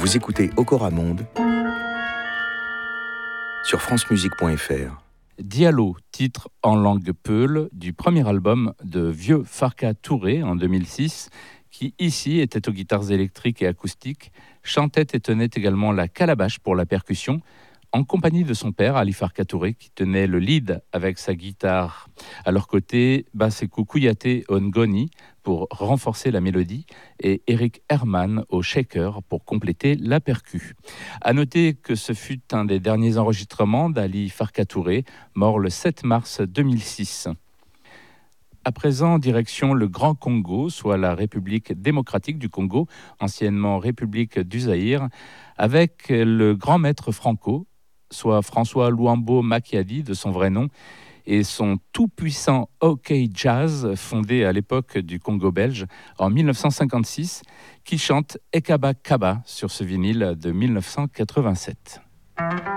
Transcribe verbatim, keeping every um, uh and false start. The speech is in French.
Vous écoutez Okora Monde sur francemusique point f r. Diallo, titre en langue peul du premier album de Vieux Farka Touré en deux mille six, qui ici était aux guitares électriques et acoustiques, chantait et tenait également la calabash pour la percussion, en compagnie de son père, Ali Farka Touré, qui tenait le lead avec sa guitare. À leur côté, Basekou Kouyaté Ngoni pour renforcer la mélodie et Eric Herman au shaker pour compléter la percu. À noter que ce fut un des derniers enregistrements d'Ali Farka Touré, mort le sept mars deux mille six. À présent, direction le Grand Congo, soit la République démocratique du Congo, anciennement République du Zaïre, avec le grand maître Franco, soit François Luambo Makiadi de son vrai nom, et son tout-puissant OK Jazz, fondé à l'époque du Congo belge en dix-neuf cent cinquante-six, qui chante Ekaba Kaba sur ce vinyle de dix-neuf cent quatre-vingt-sept.